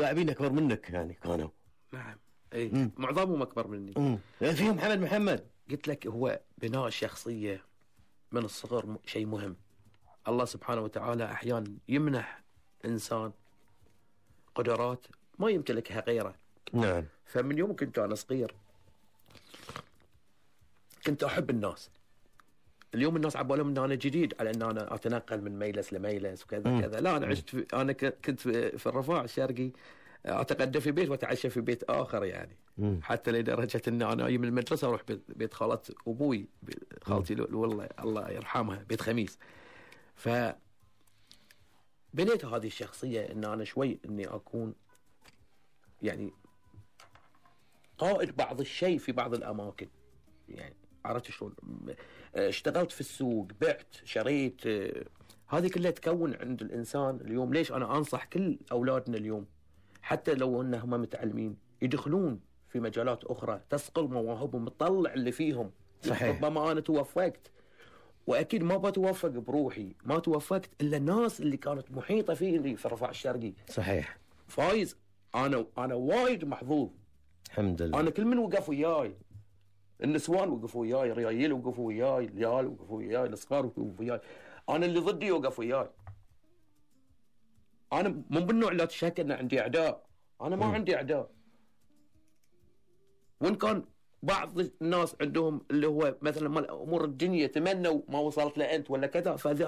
اللاعبين اكبر منك يعني كانوا. نعم اي معظمهم اكبر مني. فيهم محمد. قلت لك هو بناء الشخصيه من الصغر شيء مهم. الله سبحانه وتعالى احيانا يمنح انسان قدرات ما يمتلكها غيره. نعم. فمن يوم كنت انا صغير كنت احب الناس. اليوم الناس عبالهم ان انا جديد على ان انا اتنقل من ميلس لميلس وكذا كذا. لا انا عشت انا كنت في الرفاع الشرقي، اتغدى في بيت واتعشى في بيت اخر يعني. حتى لدرجه ان انا اجي من المدرسه اروح بيت خالة ابوي، خالتي والله الله يرحمها، بيت خميس. ف بنيت هذه الشخصيه ان انا شوي اني اكون يعني قائد بعض الشيء في بعض الاماكن يعني. عرفت شلون؟ اشتغلت في السوق، بعت، شريت، هذه كلها تكون عند الانسان اليوم. ليش انا انصح كل اولادنا اليوم حتى لو انهم متعلمين يدخلون في مجالات اخرى تصقل مواهبهم، تطلع اللي فيهم. صحيح. ربما انا توفقت واكيد ما بتوفق بروحي، ما توفقت الا الناس اللي كانت محيطه فيني في الرفاع الشرقي. صحيح. فايز انا وايد محظوظ الحمد لله. انا كل من وقف وياي، النسوان وقفوا وياي، الريايل وقفوا وياي، العيال وقفوا وياي، الصغار وقفوا وياي، انا اللي ضدي يوقف وياي. انا مو بالنوع لا تشك ان عندي اعداء، انا ما عندي اعداء. وان كان بعض الناس عندهم اللي هو مثلا مال امور الدنيا تمنوا ما وصلت له انت ولا كذا،